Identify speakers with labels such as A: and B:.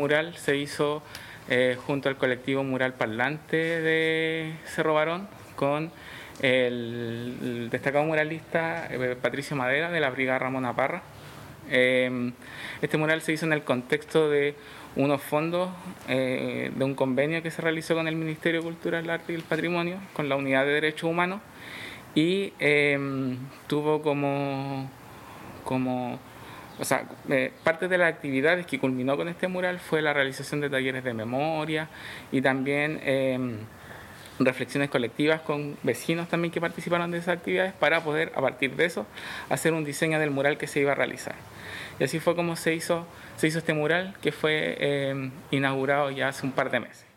A: mural se hizo junto al colectivo Mural Parlante de Cerro Barón con el destacado muralista Patricio Madera de la Brigada Ramona Parra. Este mural se hizo en el contexto de unos fondos de un convenio que se realizó con el Ministerio de Cultura, el Arte y el Patrimonio, con la Unidad de Derechos Humanos, y tuvo parte de las actividades que culminó con este mural fue la realización de talleres de memoria y también reflexiones colectivas con vecinos también que participaron de esas actividades para poder, a partir de eso, hacer un diseño del mural que se iba a realizar. Y así fue como se hizo este mural, que fue inaugurado ya hace un par de meses.